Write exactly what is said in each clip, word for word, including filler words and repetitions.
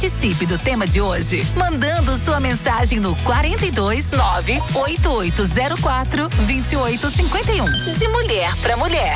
Participe do tema de hoje, mandando sua mensagem no quarenta e dois, nove oito oito zero quatro, dois oito cinco um. De mulher pra mulher.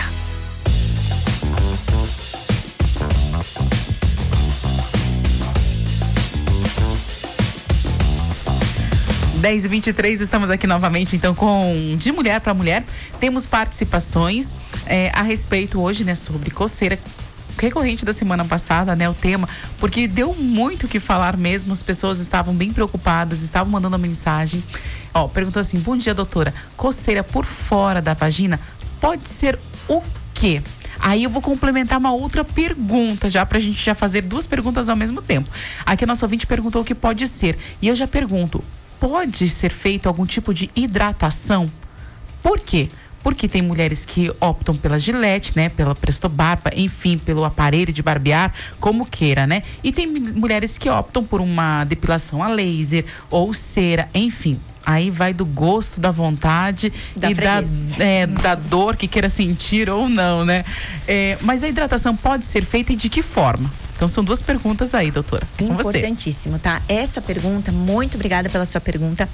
dez e vinte e três, estamos aqui novamente então com De Mulher para Mulher. Temos participações é, a respeito hoje, né, sobre coceira recorrente da semana passada, né, o tema, porque deu muito o que falar mesmo, as pessoas estavam bem preocupadas, estavam mandando a mensagem. Ó, perguntou assim: bom dia, doutora, coceira por fora da vagina pode ser o quê? Aí eu vou complementar uma outra pergunta já, pra gente já fazer duas perguntas ao mesmo tempo. Aqui a nossa ouvinte perguntou o que pode ser, e eu já pergunto: pode ser feito algum tipo de hidratação? Por quê? Porque tem mulheres que optam pela Gillette, né? Pela Presto Barba, enfim, pelo aparelho de barbear, como queira, né? E tem mulheres que optam por uma depilação a laser ou cera, enfim. Aí vai do gosto, da vontade da e da, é, da dor que queira sentir ou não, né? É, mas a hidratação pode ser feita e de que forma? Então são duas perguntas aí, doutora. Com você. Importantíssimo, tá? Essa pergunta, muito obrigada pela sua pergunta.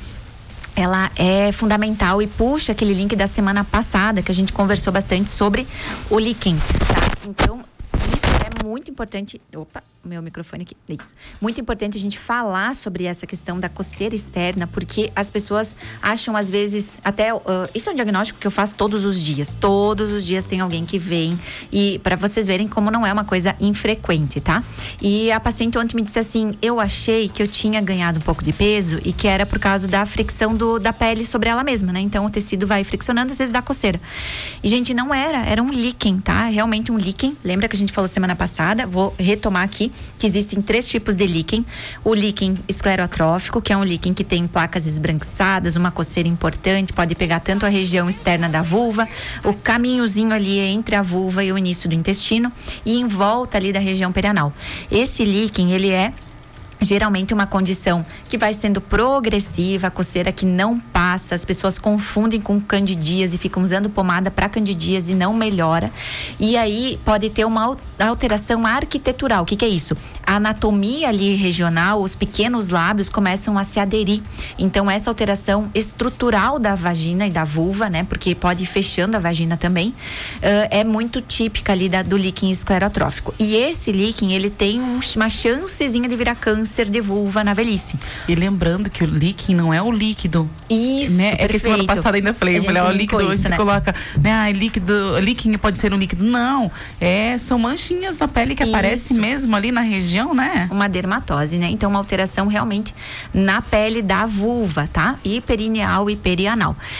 Ela é fundamental e puxa aquele link da semana passada que a gente conversou bastante sobre o líquen, tá? Então, isso é muito importante. Opa, meu microfone aqui. Isso. Muito importante a gente falar sobre essa questão da coceira externa, porque as pessoas acham às vezes, até, uh, isso é um diagnóstico que eu faço todos os dias. Todos os dias tem alguém que vem, e para vocês verem como não é uma coisa infrequente, tá? E a paciente ontem me disse assim: eu achei que eu tinha ganhado um pouco de peso e que era por causa da fricção do, da pele sobre ela mesma, né? Então o tecido vai friccionando, às vezes dá coceira. E gente, não era, era um líquen, tá? Realmente um líquen. Lembra que a gente falou semana passada? Vou retomar aqui que existem três tipos de líquen. O líquen esclerotrófico, que é um líquen que tem placas esbranquiçadas, uma coceira importante, pode pegar tanto a região externa da vulva, o caminhozinho ali entre a vulva e o início do intestino, e em volta ali da região perianal. Esse líquen, ele é geralmente uma condição que vai sendo progressiva, a coceira que não passa, as pessoas confundem com candidíase e ficam usando pomada para candidíase e não melhora. E aí pode ter uma alteração arquitetural. O que que é isso? A anatomia ali regional, os pequenos lábios começam a se aderir. Então essa alteração estrutural da vagina e da vulva, né, porque pode ir fechando a vagina também, uh, é muito típica ali da, do líquen esclerotrófico. E esse líquen, ele tem um, uma chancezinha de virar câncer de vulva na velhice. E lembrando que o líquen não é o líquido. Isso, né? É que semana passada ainda falei, eu falei, ó, o líquido, isso, a gente né? coloca, né, ah, líquido, líquen pode ser um líquido. Não, é, são manchinhas na pele que aparecem mesmo ali na região, né? Uma dermatose, né? Então uma alteração realmente na pele da vulva, tá? E perineal e perianal.